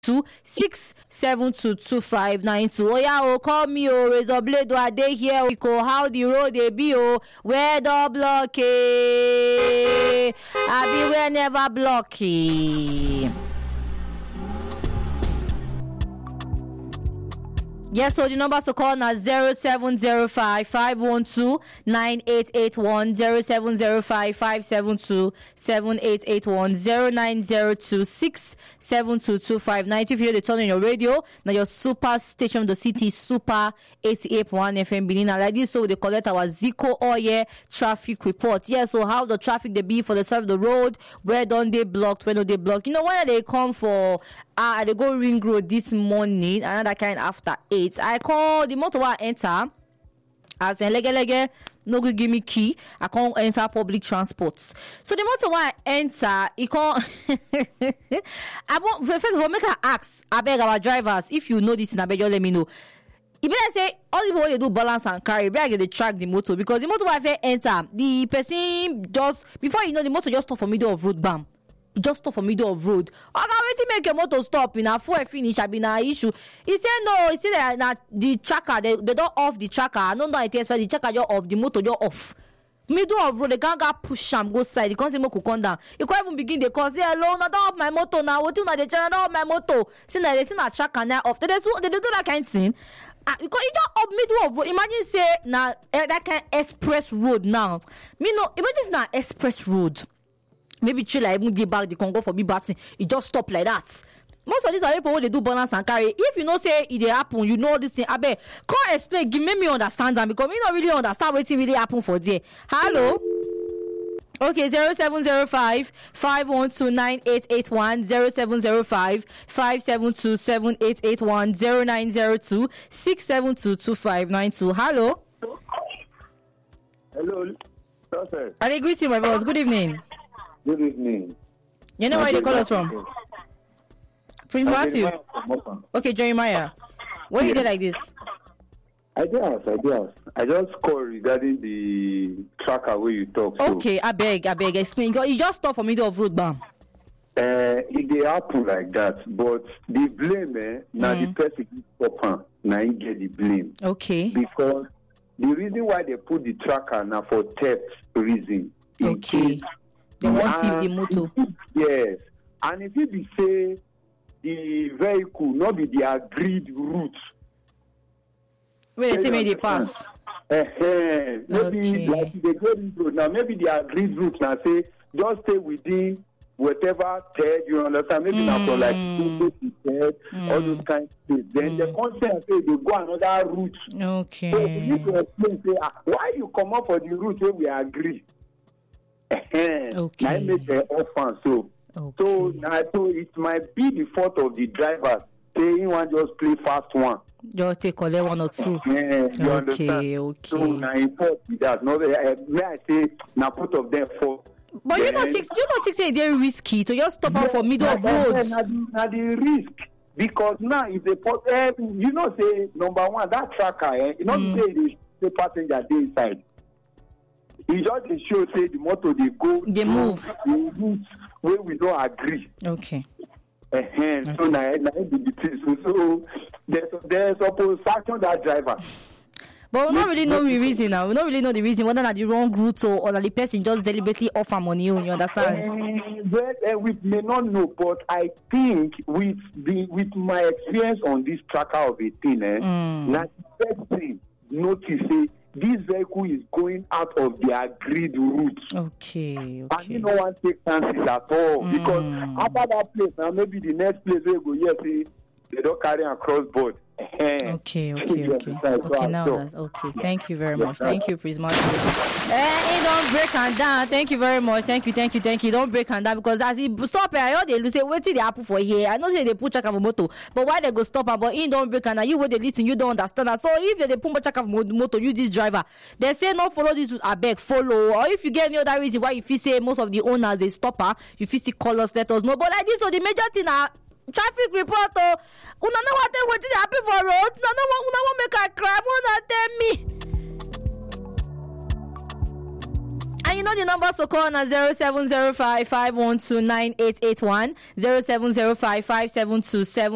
07026722592. Oh yeah, oh call me, oh Razor Blade, I dey here. We go how the road they be, oh where the blockade. I be where never blockade. Yes, so the numbers to call now 0705 512 9881 0705 572 7881 0902 6722590. If you hear the tone on your radio, now your super station of the city, Super 88.1 FM Benin. Like this, so they collect our Zico Oye traffic report. Yes, so how the traffic they be for the side of the road, where don't they blocked, where don't they block? You know, when they come for they go Ring Road this morning, another kind after 8. I call the motor I enter as a lege no go give me key. I can't enter public transport. So the motor I enter, it can't I want first of all make I ask. I beg our drivers, if you know this, I beg you let me know. You better say all the people they do balance and carry, better they track the motor, because the motor I enter, the person just before you know the motor just stop for middle of road, bam. It just stop for middle of road. I can't wait to make your motor stop in a full finish. I been an issue. He said no. He said that the tracker they don't off the tracker. I don't know it is, but the tracker you're off, the motor you're off. Middle of road, they can't go push him go side. They can't say more could come down. You can't even begin. They call say hello. Now don't off my motor now. What you know? They channel off my motor. See now they see that tracker now off. They do that kind of thing. Because you don't up middle of road. Imagine say now that kind of express road now. Me no. Imagine it's not express road. Maybe chill like even get back the Congo for be batting. It just stop like that. Most of these are people when they do balance and carry. If you know say it happen, you know this thing. I bet come explain, give me understand them, because me not really understand what really happen for there. Hello. Okay, 0705 512 9881 0705 572 7881 0902 672 2592. Hello. Hello. Perfect. I greet you, my boss. Good evening. Good evening. You know where they call us from? Prince Matthew. Okay, Jeremiah. Why you do like this? I just call regarding the tracker where you talk. Okay, I beg, explain. You just stop for middle of road, bam. It dey happen like that, but the blame, now the person stop now he get the blame. Okay. Because the reason why they put the tracker now for theft reason. Okay. They want to the motor. Yes. And if it be say the vehicle not be the agreed route. Wait, they say maybe they pass. Maybe like they go this road. Now maybe the agreed route now say just stay within whatever third, you understand? Maybe now for like 2 third, all those kinds of things. Then the concept say they go another route. Okay. So you need to explain say why you come up for the route where we agree. Okay. Now make the offense so. Okay. So it might be the fault of the driver saying one just play fast one. Just take collect one or two. Yeah, you understand? Okay. So now import that. No, may I say now both of them fault. But you don't think it's very risky to just stop out for middle of road. Now the risk, because now if they put you know say number one that tracker you know say the passenger dey inside. It just dey show say the motor they move where we don't agree. Okay. So now so there's supposed to sanction that driver. But we don't really know the reason now. We don't really know the reason whether that's the wrong route or the person just deliberately offer money. You understand? We may not know, but I think with my experience on this tracker of a thing, now the first thing notice this vehicle is going out of the agreed route. Okay. And you don't want to take chances at all. Because after that place, now maybe the next place where you go, they don't carry a crossboard. Okay. Now that's okay. Thank you very much. Thank you, Prisma. Don't break and down. Thank you very much. Thank you. Don't break and down, because as he stop here, I know they say wait till they happen for here. I know say they put check of motor, but why they go stop her? But don't break and down. You wait they listen, you don't understand that. So if they put check of motor, you this driver, they say not follow this route. I beg follow. Or if you get any other reason why if you say most of the owners they stop her, you still call us, let us know. But like this, so the major thing are traffic report. Una know what they happen for road. Una want make a crime. Una tell me. And you know the numbers to call on 0705 512 9881 0705 572